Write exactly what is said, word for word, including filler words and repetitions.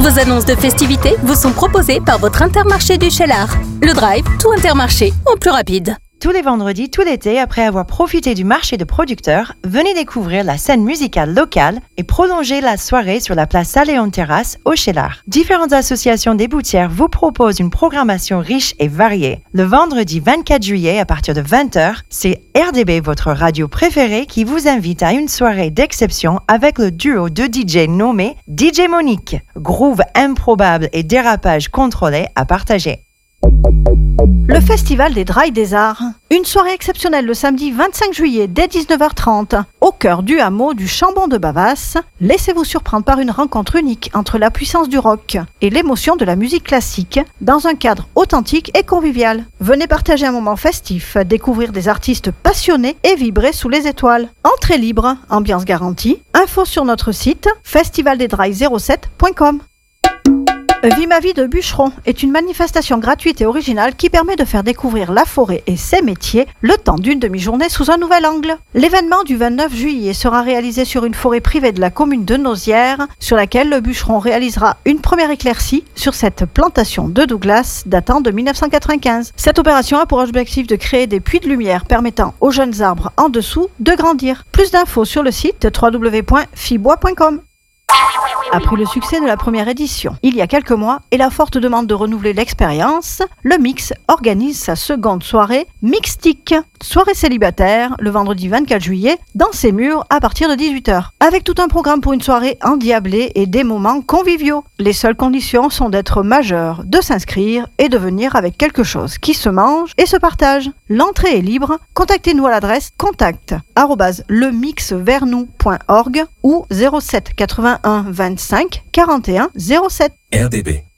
Vos annonces de festivités vous sont proposées par votre Intermarché du Cheylard. Le Drive, tout Intermarché, en plus rapide. Tous les vendredis, tout l'été, après avoir profité du marché de producteurs, venez découvrir la scène musicale locale et prolonger la soirée sur la place Saléon-Terrasse au Cheylard. Différentes associations d'éboutières vous proposent une programmation riche et variée. Le vendredi vingt-quatre juillet, à partir de vingt heures, c'est R D B, votre radio préférée, qui vous invite à une soirée d'exception avec le duo de D J nommé D J Monique. Groove improbable et dérapage contrôlé à partager. Le Festival des Drailles des Arts. Une soirée exceptionnelle le samedi vingt-cinq juillet dès dix-neuf heures trente au cœur du hameau du Chambon de Bavas. Laissez-vous surprendre par une rencontre unique entre la puissance du rock et l'émotion de la musique classique dans un cadre authentique et convivial. Venez partager un moment festif, découvrir des artistes passionnés et vibrer sous les étoiles. Entrée libre, ambiance garantie. Info sur notre site festival des drailles zéro sept point com. Vie ma vie de bûcheron est une manifestation gratuite et originale qui permet de faire découvrir la forêt et ses métiers le temps d'une demi-journée sous un nouvel angle. L'événement du vingt-neuf juillet sera réalisé sur une forêt privée de la commune de Nauzières, sur laquelle le bûcheron réalisera une première éclaircie sur cette plantation de Douglas datant de mille neuf cent quatre-vingt-quinze. Cette opération a pour objectif de créer des puits de lumière permettant aux jeunes arbres en dessous de grandir. Plus d'infos sur le site w w w point fibois point com. Après le succès de la première édition, il y a quelques mois, et la forte demande de renouveler l'expérience, le Mix organise sa seconde soirée Mixtique. Soirée célibataire, le vendredi vingt-quatre juillet, dans ses murs à partir de dix-huit heures. Avec tout un programme pour une soirée endiablée et des moments conviviaux. Les seules conditions sont d'être majeur, de s'inscrire et de venir avec quelque chose qui se mange et se partage. L'entrée est libre. Contactez-nous à l'adresse contact arobase lemixvernou point org ou zéro sept quatre-vingt-un vingt-cinq quarante et un zéro sept. R D B.